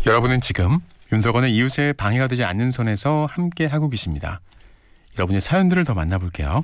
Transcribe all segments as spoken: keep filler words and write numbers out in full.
여러분은 지금 윤석원의 이웃에 방해가 되지 않는 선에서 함께 하고 계십니다. 여러분의 사연들을 더 만나볼게요.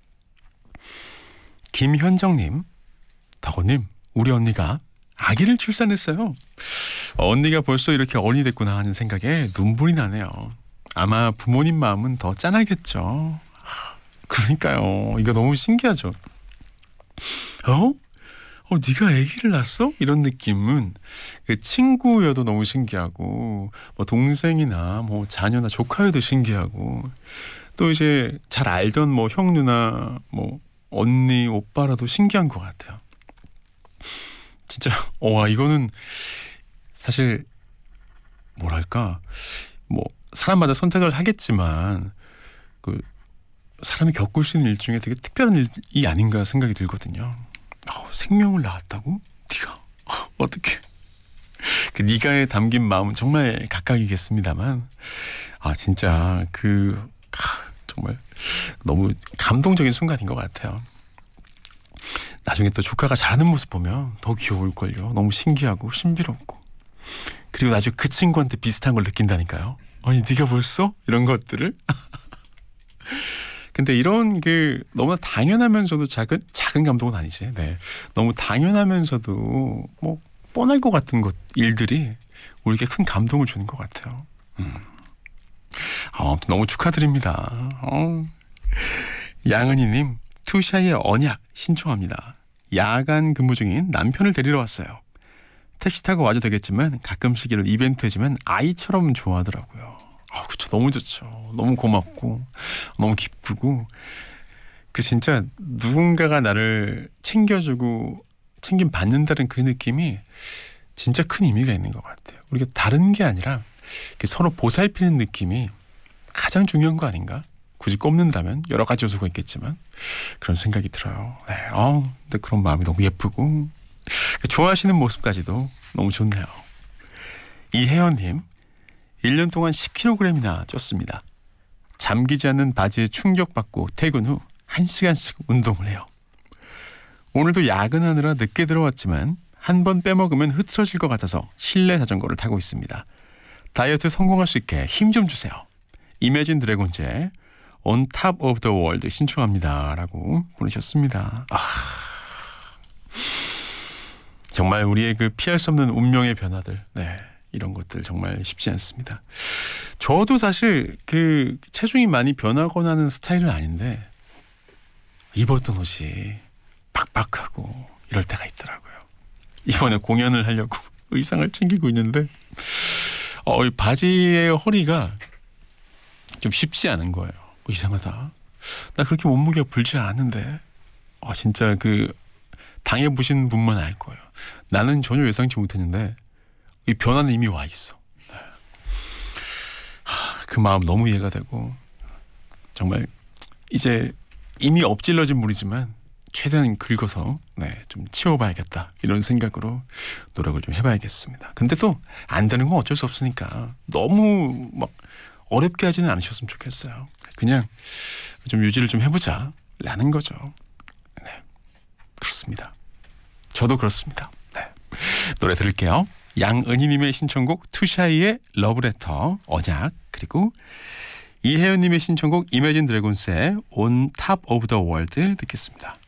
김현정님, 덕원님, 우리 언니가 아기를 출산했어요. 언니가 벌써 이렇게 어른이 됐구나 하는 생각에 눈물이 나네요. 아마 부모님 마음은 더 짠하겠죠. 그러니까요. 이거 너무 신기하죠. 어? 어, 네가 아기를 낳았어? 이런 느낌은 그 친구여도 너무 신기하고, 뭐 동생이나 뭐 자녀나 조카여도 신기하고, 또 이제 잘 알던 뭐 형 누나, 뭐 언니, 오빠라도 신기한 것 같아요. 진짜, 와, 이거는 사실 뭐랄까, 뭐 사람마다 선택을 하겠지만 그 사람이 겪을 수 있는 일 중에 되게 특별한 일이 아닌가 생각이 들거든요. 어, 생명을 낳았다고? 네가 어, 어떻게? 그 네가에 담긴 마음은 정말 각각이겠습니다만, 아 진짜 그 아, 정말 너무 감동적인 순간인 것 같아요. 나중에 또 조카가 잘하는 모습 보면 더 귀여울걸요. 너무 신기하고 신비롭고, 그리고 나중에 그 친구한테 비슷한 걸 느낀다니까요. 아니 네가 벌써? 이런 것들을. 근데 이런 그 너무나 당연하면서도 작은 작은 감동은 아니지. 네, 너무 당연하면서도 뭐 뻔할 것 같은 것 일들이 우리에게 큰 감동을 주는 것 같아요. 음. 어, 너무 축하드립니다. 어. 양은희님, 투샤이의 언약 신청합니다. 야간 근무 중인 남편을 데리러 왔어요. 택시 타고 와도 되겠지만 가끔씩 이런 이벤트지만 아이처럼 좋아하더라고요. 아, 그쵸. 너무 좋죠. 너무 고맙고 너무 기쁘고, 그 진짜 누군가가 나를 챙겨주고 챙김 받는다는 그 느낌이 진짜 큰 의미가 있는 것 같아요. 우리가 다른 게 아니라 서로 보살피는 느낌이 가장 중요한 거 아닌가? 굳이 꼽는다면 여러 가지 요소가 있겠지만 그런 생각이 들어요. 네, 어, 근데 그런 마음이 너무 예쁘고 좋아하시는 모습까지도 너무 좋네요. 이혜연님, 일 년 동안 십 킬로그램이나 쪘습니다. 잠기지 않는 바지에 충격받고 퇴근 후 한 시간씩 운동을 해요. 오늘도 야근하느라 늦게 들어왔지만 한 번 빼먹으면 흐트러질 것 같아서 실내 자전거를 타고 있습니다. 다이어트 성공할 수 있게 힘 좀 주세요. 이매진 드래곤즈의 On Top of the World 신청합니다 라고 보내셨습니다. 아, 정말 우리의 그 피할 수 없는 운명의 변화들, 네, 이런 것들 정말 쉽지 않습니다. 저도 사실 그 체중이 많이 변하거나 하는 스타일은 아닌데 입었던 옷이 빡빡하고 이럴 때가 있더라고요. 이번에 공연을 하려고 의상을 챙기고 있는데 어, 이 바지의 허리가 좀 쉽지 않은 거예요. 이상하다. 나 그렇게 몸무게가 불지 않았는데. 아, 진짜 그 당해보신 분만 알 거예요. 나는 전혀 예상치 못했는데 이 변화는 이미 와 있어. 네. 하, 그 마음 너무 이해가 되고, 정말 이제 이미 엎질러진 물이지만 최대한 긁어서 네, 좀 치워봐야겠다 이런 생각으로 노력을 좀 해봐야겠습니다. 근데 또 안 되는 건 어쩔 수 없으니까 너무 막 어렵게 하지는 않으셨으면 좋겠어요. 그냥 좀 유지를 좀 해보자 라는 거죠. 네, 그렇습니다. 저도 그렇습니다. 네. 노래 들을게요. 양은희님의 신청곡 투샤이의 러브레터 언약, 그리고 이혜연님의 신청곡 이매진 드래곤스의 On Top of the World 듣겠습니다.